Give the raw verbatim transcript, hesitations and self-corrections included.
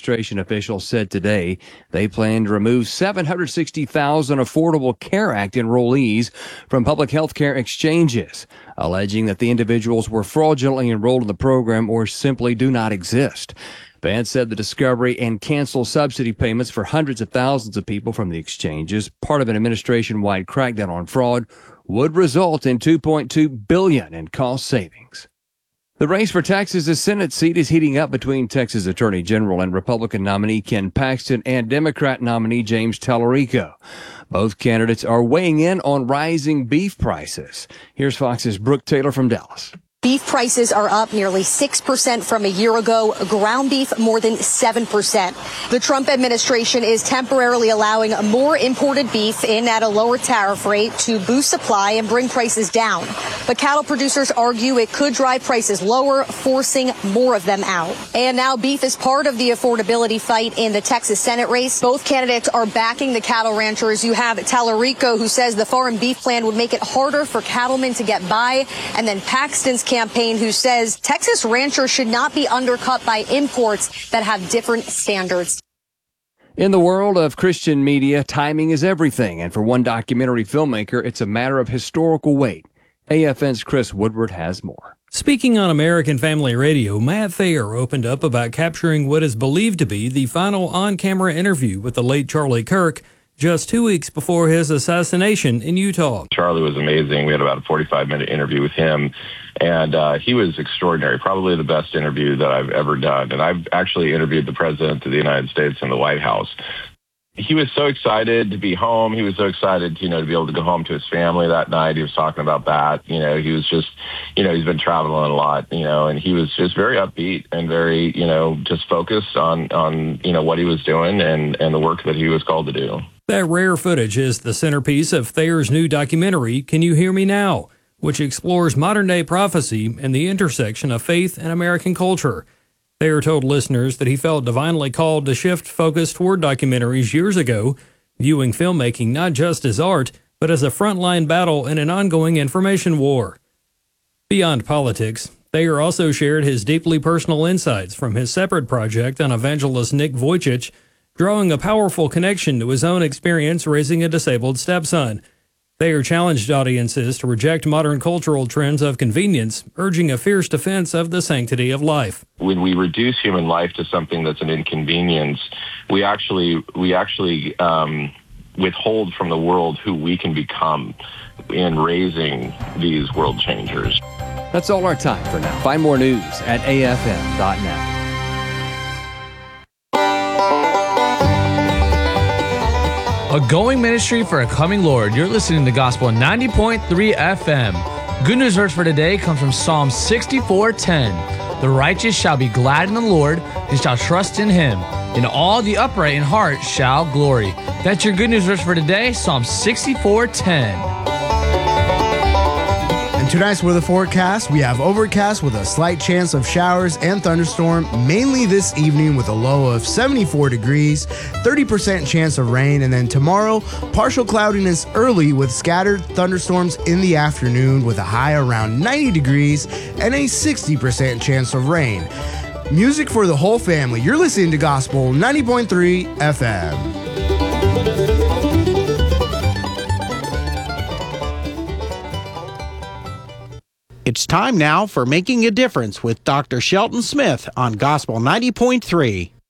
administration officials said today they plan to remove seven hundred sixty thousand Affordable Care Act enrollees from public health care exchanges, alleging that the individuals were fraudulently enrolled in the program or simply do not exist. Vance said the discovery and cancel subsidy payments for hundreds of thousands of people from the exchanges, part of an administration-wide crackdown on fraud, would result in two point two billion dollars in cost savings. The race for Texas' Senate seat is heating up between Texas Attorney General and Republican nominee Ken Paxton and Democrat nominee James Tallarico. Both candidates are weighing in on rising beef prices. Here's Fox's Brooke Taylor from Dallas. Beef prices are up nearly six percent from a year ago, ground beef more than seven percent. The Trump administration is temporarily allowing more imported beef in at a lower tariff rate to boost supply and bring prices down. But cattle producers argue it could drive prices lower, forcing more of them out. And now beef is part of the affordability fight in the Texas Senate race. Both candidates are backing the cattle ranchers. You have Tallarico, who says the farm beef plan would make it harder for cattlemen to get by, and then Paxton's campaign, who says Texas ranchers should not be undercut by imports that have different standards. In the world of Christian media, timing is everything, and for one documentary filmmaker, it's a matter of historical weight. A F N's Chris Woodward has more. Speaking on American Family Radio, Matt Thayer opened up about capturing what is believed to be the final on-camera interview with the late Charlie Kirk just two weeks before his assassination in Utah. Charlie was amazing. We had about a forty-five minute interview with him, and uh, he was extraordinary, probably the best interview that I've ever done. And I've actually interviewed the President of the United States in the White House. He was so excited to be home. He was so excited, you know, to be able to go home to his family that night. He was talking about that. You know, he was just, you know, he's been traveling a lot, you know, and he was just very upbeat and very, you know, just focused on, on you know, what he was doing and, and the work that he was called to do. That rare footage is the centerpiece of Thayer's new documentary, Can You Hear Me Now?, which explores modern-day prophecy and the intersection of faith and American culture. Thayer told listeners that he felt divinely called to shift focus toward documentaries years ago, viewing filmmaking not just as art, but as a frontline battle in an ongoing information war. Beyond politics, Thayer also shared his deeply personal insights from his separate project on evangelist Nick Vujicic, drawing a powerful connection to his own experience raising a disabled stepson. Thayer challenged audiences to reject modern cultural trends of convenience, urging a fierce defense of the sanctity of life. When we reduce human life to something that's an inconvenience, we actually we actually um, withhold from the world who we can become in raising these world changers. That's all our time for now. Find more news at A F M dot net. A going ministry for a coming Lord. You're listening to Gospel ninety point three F M. Good news verse for today comes from Psalm sixty-four ten. The righteous shall be glad in the Lord and shall trust in him. And all the upright in heart shall glory. That's your good news verse for today, Psalm sixty-four ten. And tonight's weather forecast, we have overcast with a slight chance of showers and thunderstorm, mainly this evening with a low of seventy-four degrees, thirty percent chance of rain, and then tomorrow, partial cloudiness early with scattered thunderstorms in the afternoon with a high around ninety degrees and a sixty percent chance of rain. Music for the whole family. You're listening to Gospel ninety point three F M. It's time now for Making a Difference with Doctor Shelton Smith on Gospel ninety point three.